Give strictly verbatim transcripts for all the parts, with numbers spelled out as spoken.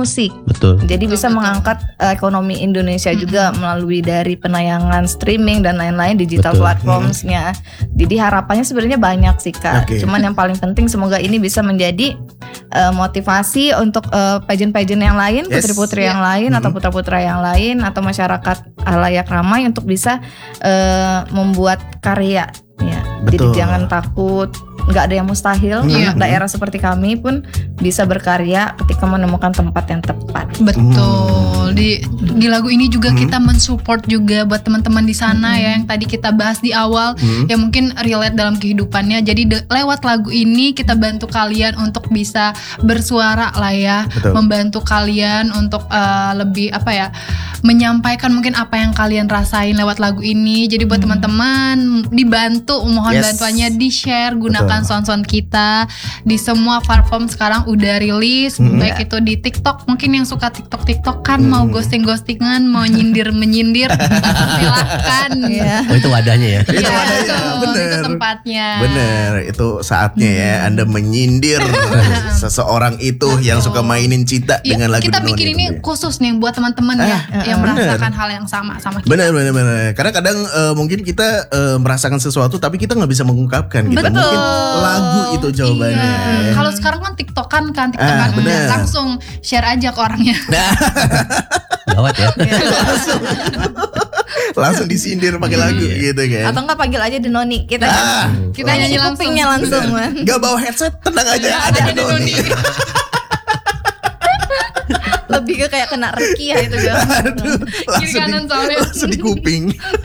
musik. Betul. Jadi Betul, bisa betul. mengangkat uh, ekonomi Indonesia Mm-mm. juga melalui dari penayangan streaming dan lain-lain digital Betul. platformsnya. Jadi harapannya sebenarnya banyak sih Kak. Oke. Cuman yang paling penting semoga ini bisa menjadi uh, motivasi untuk uh, pageant-pageant yang lain, Yes. putri-putri yang Iya. lain Mm-mm. atau putra-putra yang lain atau masyarakat halayak ramai untuk bisa uh, membuat karya. Ya, Betul. jadi jangan takut, nggak ada yang mustahil. Iya. Anak daerah seperti kami pun bisa berkarya ketika menemukan tempat yang tepat. Betul. Di di lagu ini juga Hmm. kita mensupport juga buat teman-teman di sana ya yang tadi kita bahas di awal Hmm. yang mungkin relate dalam kehidupannya. Jadi de- lewat lagu ini kita bantu kalian untuk bisa bersuara lah ya, Betul. membantu kalian untuk eh, lebih apa ya, menyampaikan mungkin apa yang kalian rasain lewat lagu ini. Jadi buat teman-teman dibantu, mohon Yes. bantuannya di-share, gunakan Betul. sound-sound kita di semua platform sekarang udah rilis, Hmm. baik itu di TikTok. Mungkin yang suka TikTok-TikTok kan Hmm. mau ghosting-ghostingan, mau nyindir-menyindir, silahkan. Ya. Oh itu wadahnya ya. Itu Iya, wadahnya, betul. bener. Itu tempatnya. Bener, itu saatnya ya Anda menyindir seseorang itu yang suka mainin cinta Ya, dengan lagu kita Denoni bikin ini tentunya. khusus nih buat teman-teman ya Ah, yang bener. merasakan hal yang sama sama kita. Benar, benar, benar. Karena kadang eh, mungkin kita eh, merasakan sesuatu tapi kita nggak bisa mengungkapkan gitu. Betul. Mungkin lagu itu jawabannya. Iya. Kalau sekarang kan TikTokan kan, Ah, TikTokan bener. langsung share aja ke orangnya. Gawat ya. Langsung disindir pakai lagu Iya. gitu kan. Atau enggak panggil aja Denoni kita. Ah, Kita nyanyi langsung. kupingnya langsung. Man. Gak bawa headset, tenang aja Ya, ada ada Denoni. Denoni. Lebih ke kayak kena rekia itu ya. Aduh, Kiri langsung kanan di, soalnya. langsung di kuping.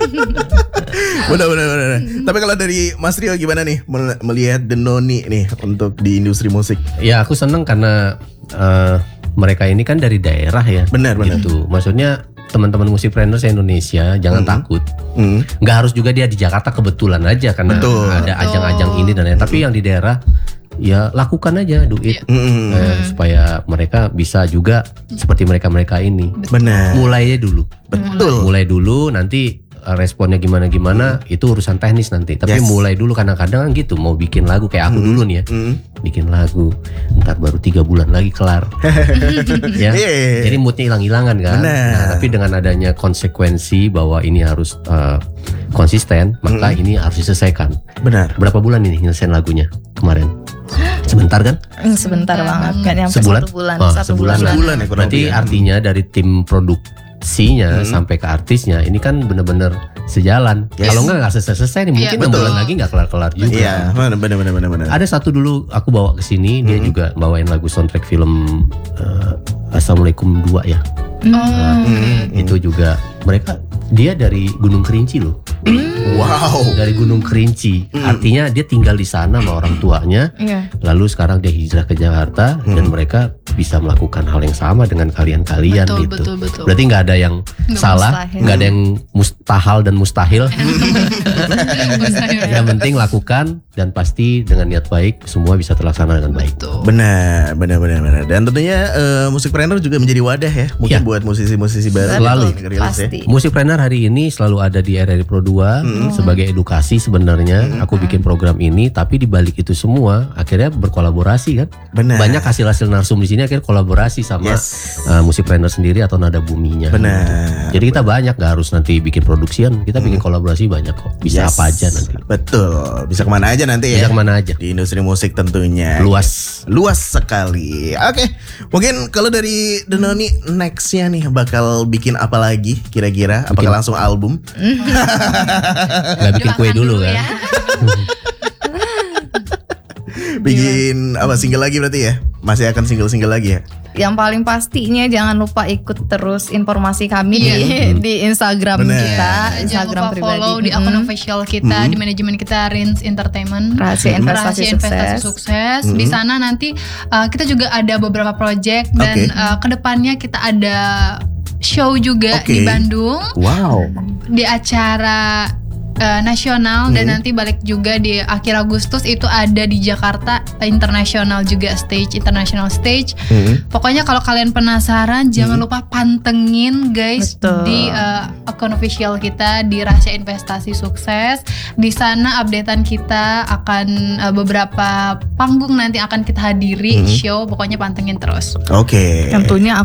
Benar, benar, benar. Tapi kalau dari Mas Rio gimana nih mel- melihat Denoni nih untuk di industri musik? Ya aku seneng karena eh, mereka ini kan dari daerah ya. Benar, benar. Gitu. Maksudnya teman-teman musikpreneur Indonesia jangan Hmm. takut. Hmm. Nggak harus juga dia di Jakarta kebetulan aja karena Betul. ada Betul. ajang-ajang ini dan lain. Tapi yang di daerah ya lakukan aja, do it. Hmm. Eh, supaya mereka bisa juga seperti mereka-mereka ini. Benar. Mulai aja dulu. Betul. Mulai dulu nanti eh, responnya gimana-gimana itu urusan teknis nanti. Tapi Yes. mulai dulu kadang-kadang kan gitu mau bikin lagu kayak aku dulu nih ya. Hmm. Bikin lagu ntar baru tiga bulan lagi kelar. Ya. Iya. Jadi moodnya hilang-hilangan kan. Benar. Nah, tapi dengan adanya konsekuensi bahwa ini harus eh, konsisten, maka Mm. ini harus diselesaikan. Benar. Berapa bulan ini nyelesain lagunya kemarin? Sebentar kan? Hmm, Sebentar banget, nggak nyampe Sebulan? satu bulan. Oh, satu sebulan. bulan. Sebulan ya kurang Berarti lebih ya. artinya dari tim produksinya Hmm. sampai ke artisnya ini kan bener-bener sejalan. Yes. Kalau nggak nggak selesai-selesai nih Iya, mungkin enam betul. bulan lagi nggak kelar-kelar juga. Iya, benar, benar, benar, benar, benar. Ada satu dulu aku bawa ke sini, dia Hmm. juga bawain lagu soundtrack film eh, Assalamualaikum dua ya. Oh, Hmm. Itu juga mereka dia dari Gunung Kerinci loh. Wow. Dari Gunung Kerinci. Hmm. Artinya dia tinggal di sana sama orang tuanya. Iya. Lalu sekarang dia hijrah ke Jakarta dan Hmm. mereka bisa melakukan hal yang sama dengan kalian-kalian betul, gitu. betul, betul. Berarti nggak ada yang Nggak salah, mustahil. nggak ada yang mustahil dan mustahil. Mustahil. Yang penting lakukan dan pasti dengan niat baik semua bisa terlaksana dengan baik. Betul. Benar, benar, benar, benar. Dan tentunya eh, musikpreneur juga menjadi wadah ya, mungkin Ya. buat musisi-musisi baru Selalu. yang rilis ya. Pasti. Musikpreneur hari ini selalu ada di R R I Pro dua Hmm. sebagai edukasi sebenarnya. Aku bikin program ini, tapi di balik itu semua akhirnya berkolaborasi kan. Benar. Banyak hasil-hasil narsum di sini akhirnya kolaborasi sama Yes. uh, musikpreneur sendiri atau nada buminya. Benar. Jadi kita banyak, gak harus nanti bikin produksian, kita bikin kolaborasi banyak kok. Bisa Yes. apa aja nanti. Betul. Bisa kemana aja nanti ya. Bisa kemana aja. Di industri musik tentunya. Luas. Luas sekali. Oke, mungkin kalau dari Denoni nextnya nih bakal bikin apa lagi kira-kira? Apakah Bikin- langsung album? Gak bikin kue Doakan dulu kan. ya. Bikin apa single lagi berarti ya? Masih akan single-single lagi ya? Yang paling pastinya jangan lupa ikut terus informasi kami Iya. di di Instagram Bener. kita, Jangan Instagram lupa pribadi. follow di Mm-mm. akun official kita, Hmm. di manajemen kita Rins Entertainment. Rahasia investasi Rahasia investasi sukses. sukses. Hmm. Di sana nanti uh, kita juga ada beberapa project dan Oke. uh, kedepannya kita ada show juga Oke. di Bandung Wow. di acara uh, nasional dan Hmm. nanti balik juga di akhir Agustus itu ada di Jakarta internasional juga stage international stage. Hmm. Pokoknya kalau kalian penasaran jangan lupa pantengin guys Betul. di uh, akun official kita di Rahasia Investasi Sukses. Di sana updatean kita akan uh, beberapa panggung nanti akan kita hadiri Hmm. show. Pokoknya pantengin terus. Oke. Tentunya